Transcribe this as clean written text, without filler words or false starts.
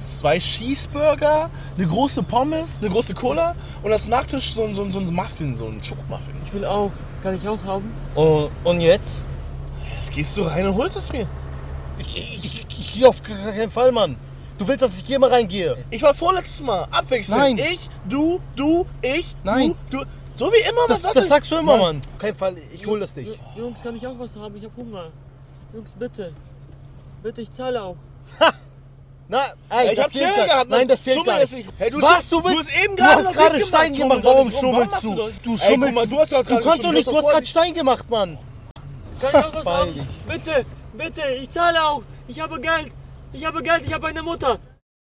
2 Cheeseburger, eine große Pommes, eine große Cola und als Nachtisch so ein Muffin, so ein Schokomuffin. Ich will auch. Kann ich auch haben? Und jetzt? Jetzt gehst du rein und holst es mir. Ich gehe auf keinen Fall, Mann. Du willst, dass ich hier mal reingehe? Ich war vorletztes Mal. Abwechselnd. Nein. Ich, du, ich, Nein. du. So wie immer. Das sagst du immer, Mann. Auf keinen Fall, ich hol das nicht. Jungs, kann ich auch was haben? Ich hab Hunger. Jungs, bitte. Bitte, ich zahle auch. Na, ey, Ich hab zählt Chill gar- gehabt. Nein, das zählt Schummel gar ist nicht. Hey, Was, du Du willst? hast eben Du hast noch gerade nicht Stein gemacht. gemacht. Warum Warum schummelst machst du? du das? Du Ey, schummelst. guck mal, du hast doch gerade kannst doch geschummelt, nicht, du du hast hast doch gerade Stein gemacht, Mann. Kann ich auch was Beeil haben? dich. Bitte, bitte, ich zahle auch. Ich habe Geld. Ich habe eine Mutter.